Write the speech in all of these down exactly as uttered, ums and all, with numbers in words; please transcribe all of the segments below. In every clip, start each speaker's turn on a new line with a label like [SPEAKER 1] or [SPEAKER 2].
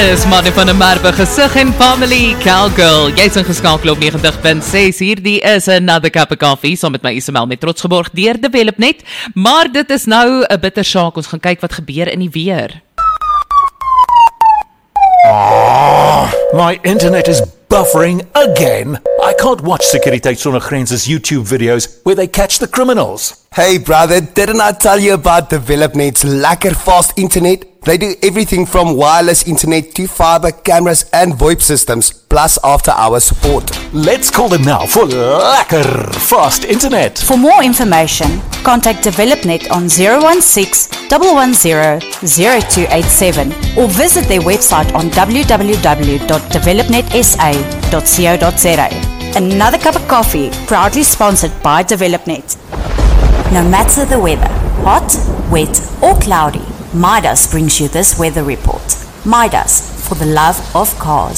[SPEAKER 1] Is Manny van der Merwe, gesig en family, cowgirl. Jy's ingeskakel op ninety point six. Hierdie is Another Cup of Coffee, saam met my Isabel met trots geborg deur Developnet. Maar dit is nou 'n bitter saak. Ons gaan kyk wat gebeur in die weer.
[SPEAKER 2] Oh, my internet is buffering again. I can't watch Sekuriteit Sonder Grense's YouTube videos where they catch the criminals.
[SPEAKER 3] Hey brother, didn't I tell you about Developnet's lekker fast internet? They do everything from wireless internet to fiber, cameras and VoIP systems, plus after-hours support.
[SPEAKER 2] Let's call them now for lekker fast internet.
[SPEAKER 4] For more information, contact Developnet on zero one six, one one zero, zero two eight seven or visit their website on w w w dot developnet s a dot co dot z a. Another Cup of Coffee, proudly sponsored by Developnet. No matter the weather, hot, wet or cloudy, Midas brings you this weather report. Midas, for the love of cars.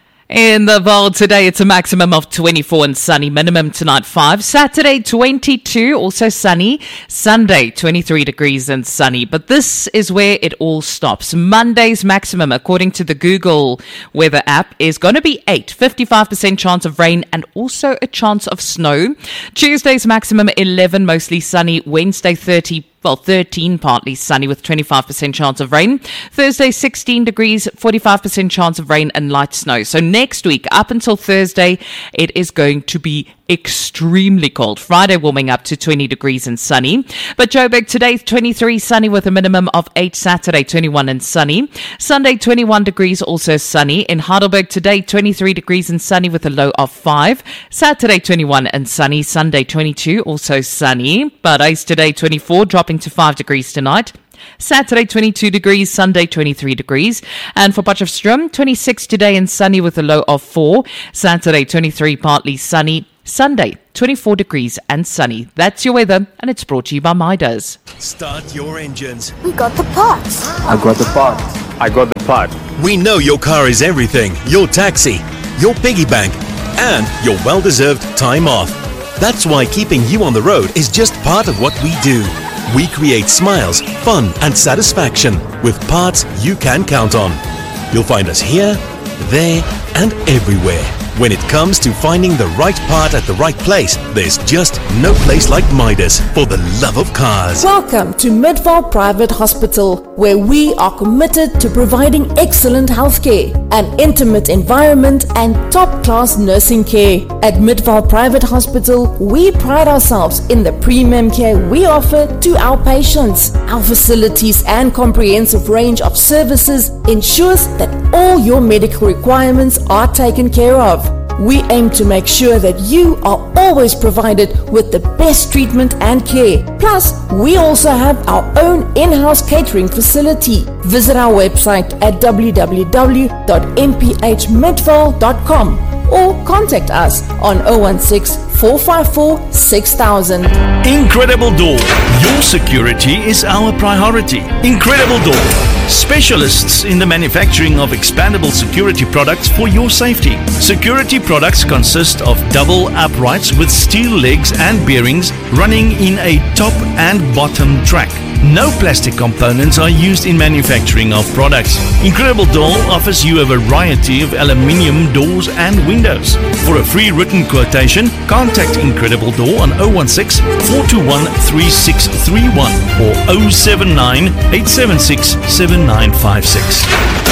[SPEAKER 1] In the Vaal today, it's a maximum of twenty-four and sunny, minimum tonight five. Saturday, twenty-two, also sunny. Sunday, twenty-three degrees and sunny. But this is where it all stops. Monday's maximum, according to the Google weather app, is going to be eight. fifty-five percent chance of rain and also a chance of snow. Tuesday's maximum, eleven, mostly sunny. Wednesday, thirty. Well, thirteen, partly sunny with twenty-five percent chance of rain. Thursday, sixteen degrees, forty-five percent chance of rain and light snow. So next week, up until Thursday, it is going to be extremely cold. Friday warming up to twenty degrees and sunny. But Joburg today, twenty-three, sunny with a minimum of eight. Saturday, twenty-one and sunny. Sunday, twenty-one degrees, also sunny. In Heidelberg today, twenty-three degrees and sunny with a low of five. Saturday, twenty-one and sunny. Sunday, twenty-two, also sunny. Parys today, twenty-four, dropping to five degrees tonight. Saturday, twenty-two degrees, Sunday, twenty-three degrees. And for Potchefstroom, twenty-six today and sunny with a low of four. Saturday, twenty-three, partly sunny. Sunday, twenty-four degrees and sunny. That's your weather, and it's brought to you by Midas.
[SPEAKER 5] Start your engines.
[SPEAKER 6] We got the parts.
[SPEAKER 7] I got the part. I got the part.
[SPEAKER 5] We know your car is everything. Your taxi, your piggy bank, and your well-deserved time off. That's why keeping you on the road is just part of what we do. We create smiles, fun, and satisfaction with parts you can count on. You'll find us here, there, and everywhere. When it comes to finding the right part at the right place, there's just no place like Midas for the love of cars.
[SPEAKER 8] Welcome to Midvaal Private Hospital, where we are committed to providing excellent healthcare, an intimate environment, and top-class nursing care. At Midvaal Private Hospital, we pride ourselves in the premium care we offer to our patients. Our facilities and comprehensive range of services ensures that all your medical requirements are taken care of. We aim to make sure that you are always provided with the best treatment and care. Plus, we also have our own in-house catering facility. Visit our website at w w w dot m p h midvaal dot com or contact us on zero one six, four five four, six thousand.
[SPEAKER 9] Incredible Door. Your security is our priority. Incredible Door. Specialists in the manufacturing of expandable security products for your safety. Security products consist of double uprights with steel legs and bearings running in a top and bottom track. No plastic components are used in manufacturing of products. Incredible Door offers you a variety of aluminium doors and windows. For a free written quotation, contact Incredible Door on zero one six, four two one, three six three one or zero seven nine, eight seven six, seven nine five six.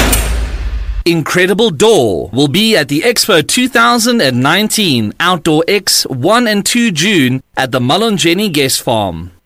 [SPEAKER 10] Incredible Door will be at the Expo two thousand nineteen Outdoor X one and two June at the Malonjeni Guest Farm.